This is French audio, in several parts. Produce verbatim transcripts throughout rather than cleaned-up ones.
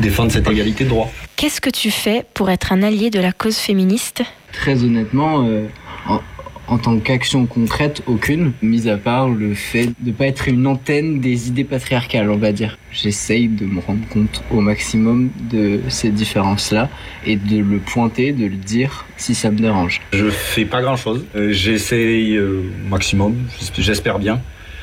défendre cette égalité de droit. Qu'est-ce que tu fais pour être un allié de la cause féministe ? Très honnêtement, euh, en, en tant qu'action concrète, aucune, mis à part le fait de ne pas être une antenne des idées patriarcales, on va dire. J'essaye de me rendre compte au maximum de ces différences-là et de le pointer, de le dire si ça me dérange. Je fais pas grand-chose. Euh, j'essaye euh, au maximum, j'espère bien,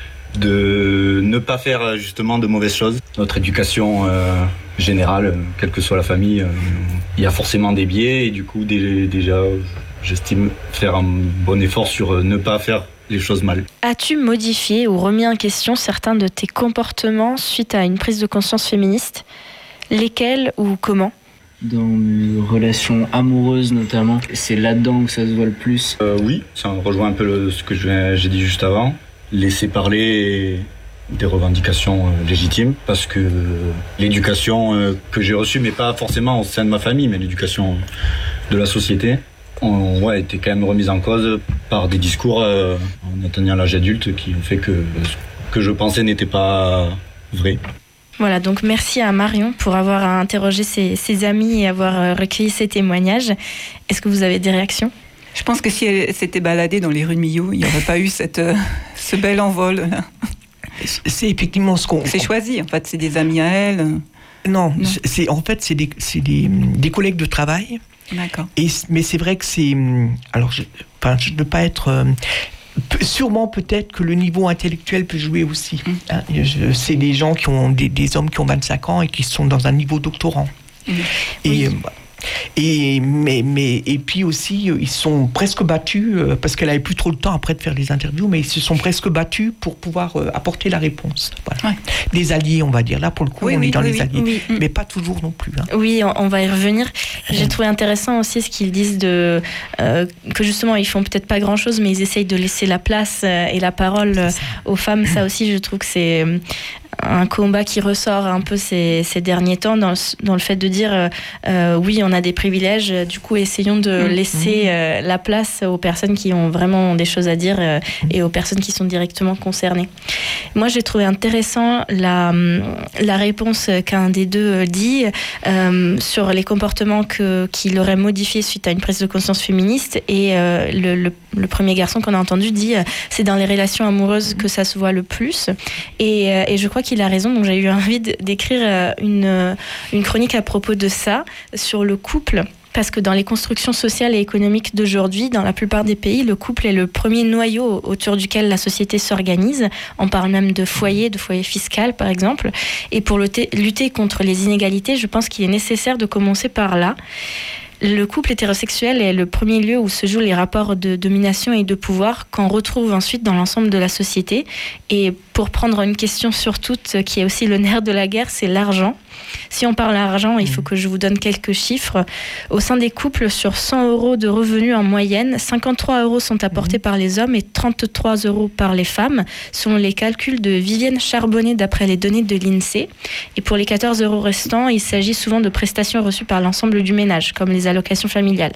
de ne pas faire justement de mauvaises choses. Notre éducation euh, générale, quelle que soit la famille, euh, il y a forcément des biais et du coup dé- déjà j'estime faire un bon effort sur euh, ne pas faire les choses mal. As-tu modifié ou remis en question certains de tes comportements suite à une prise de conscience féministe ? Lesquels ou comment ? Dans mes relations amoureuses notamment, c'est là-dedans que ça se voit le plus. Euh, oui, ça rejoint un peu le, ce que je, j'ai dit juste avant. Laisser parler des revendications euh, légitimes parce que euh, l'éducation euh, que j'ai reçue, mais pas forcément au sein de ma famille, mais l'éducation de la société, on, ouais, était quand même remise en cause par des discours euh, en atteignant l'âge adulte qui ont fait que ce que je pensais n'était pas vrai. Voilà, donc merci à Marion pour avoir interrogé ses, ses amis et avoir recueilli ses témoignages. Est-ce que vous avez des réactions ? Je pense que si elle s'était baladée dans les rues de Millau, il n'y aurait pas eu cette, euh, ce bel envol. Là. C'est effectivement ce qu'on... C'est choisi, en fait, c'est des amis à elle. Non, non. C'est, en fait, c'est, des, c'est des, des collègues de travail. D'accord. Et, mais c'est vrai que c'est... Alors, je, enfin, je ne veux pas être... Euh, sûrement, peut-être que le niveau intellectuel peut jouer aussi. Mmh. Hein, je, c'est des gens qui ont... Des, des hommes qui ont vingt-cinq ans et qui sont dans un niveau doctorant. Mmh. Et... Oui. Euh, Et, mais, mais, et puis aussi, ils sont presque battus, euh, parce qu'elle n'avait plus trop le temps après de faire des interviews, mais ils se sont presque battus pour pouvoir euh, apporter la réponse. Voilà. Ouais. Des alliés, on va dire. Là, pour le coup, oui, on oui, est dans oui, les alliés. Oui, oui. Mais pas toujours non plus. Hein. Oui, on, on va y revenir. J'ai trouvé intéressant aussi ce qu'ils disent de, euh, que justement, ils font peut-être pas grand-chose, mais ils essayent de laisser la place euh, et la parole euh, aux femmes. Ça aussi, je trouve que c'est... Euh, un combat qui ressort un peu ces, ces derniers temps dans le, dans le fait de dire euh, euh, oui, on a des privilèges, du coup essayons de laisser euh, la place aux personnes qui ont vraiment des choses à dire euh, et aux personnes qui sont directement concernées. Moi, j'ai trouvé intéressant la, la réponse qu'un des deux dit euh, sur les comportements que, qu'il aurait modifiés suite à une prise de conscience féministe, et euh, le, le, le premier garçon qu'on a entendu dit euh, c'est dans les relations amoureuses que ça se voit le plus, et, euh, et je crois qu'il a raison. Donc j'ai eu envie d'écrire une, une chronique à propos de ça, sur le couple, parce que dans les constructions sociales et économiques d'aujourd'hui, dans la plupart des pays, le couple est le premier noyau autour duquel la société s'organise. On parle même de foyer, de foyer fiscal par exemple. Et pour lutter contre les inégalités, je pense qu'il est nécessaire de commencer par là. Le couple hétérosexuel est le premier lieu où se jouent les rapports de domination et de pouvoir qu'on retrouve ensuite dans l'ensemble de la société. Et pour prendre une question sur toutes, qui est aussi le nerf de la guerre, c'est l'argent. Si on parle d'argent, il faut que je vous donne quelques chiffres. Au sein des couples, sur cent euros de revenus en moyenne, cinquante-trois euros sont apportés par les hommes et trente-trois euros par les femmes, selon les calculs de Vivienne Charbonnet d'après les données de l'INSEE. Et pour les quatorze euros restants, il s'agit souvent de prestations reçues par l'ensemble du ménage, comme les allocations familiales.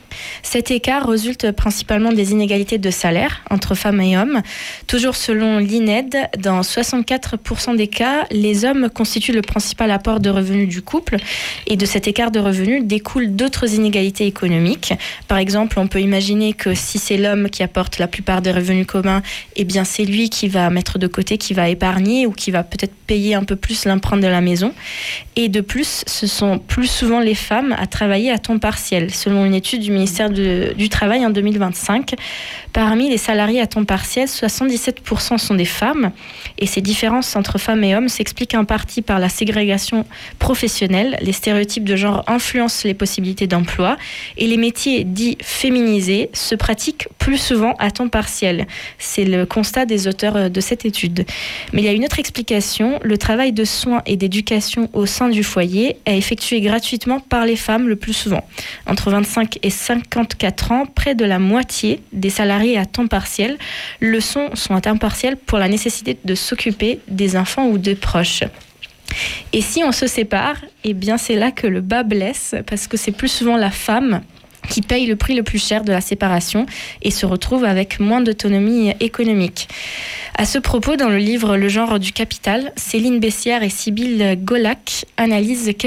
Cet écart résulte principalement des inégalités de salaire entre femmes et hommes. Toujours selon l'I N E D, dans soixante-quatre pour cent des cas, les hommes constituent le principal apport de revenus du couple, et de cet écart de revenus découlent d'autres inégalités économiques. Par exemple, on peut imaginer que si c'est l'homme qui apporte la plupart des revenus communs, eh bien c'est lui qui va mettre de côté, qui va épargner ou qui va peut-être payer un peu plus l'empreinte de la maison. Et de plus, ce sont plus souvent les femmes à travailler à temps partiel, selon une étude du ministère de, du Travail en deux mille vingt-cinq. Parmi les salariés à temps partiel, soixante-dix-sept pour cent sont des femmes. Et ces différences entre femmes et hommes s'expliquent en partie par la ségrégation professionnelle. Les stéréotypes de genre influencent les possibilités d'emploi. Et les métiers dits féminisés se pratiquent plus souvent à temps partiel. C'est le constat des auteurs de cette étude. Mais il y a une autre explication. Le travail de soins et d'éducation au sein du foyer est effectué gratuitement par les femmes le plus souvent. Entre vingt-cinq et cinquante-quatre ans, près de la moitié des salariés à temps partiel le sont, sont à temps partiel pour la nécessité de s'occuper des enfants ou des proches. Et si on se sépare, eh bien c'est là que le bas blesse, parce que c'est plus souvent la femme qui paye le prix le plus cher de la séparation et se retrouve avec moins d'autonomie économique. À ce propos, dans le livre Le genre du capital, Céline Bessière et Sybille Golac analysent